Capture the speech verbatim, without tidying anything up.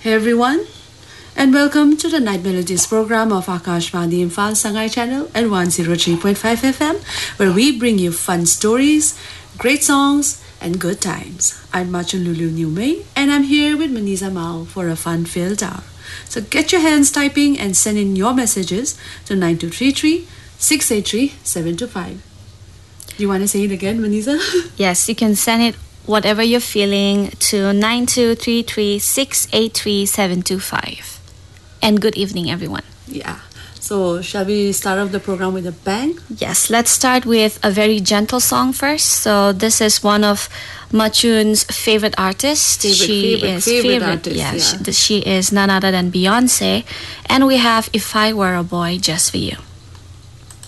Hey everyone, and welcome to the Night Melodies program of Akashvani Imphal Sangai Channel and one oh three point five F M, where we bring you fun stories, great songs, and good times. I'm Machun Lulu Newmay, and I'm here with Maniza Mao for a fun-filled hour. So get your hands typing and send in your messages to nine two three three, six eight three, seven two five. You want to say it again, Maniza? Yes, you can send it whatever you're feeling to nine two three three, six eight three, seven two five. And good evening, everyone. Yeah. So, shall we start off the program with a bang? Yes, let's start with a very gentle song first. So, this is one of Machun's favorite artists. Favorite, she favorite, is favorite, favorite artist. yeah, Yeah. She, she is none other than Beyonce. And we have If I Were a Boy Just For You.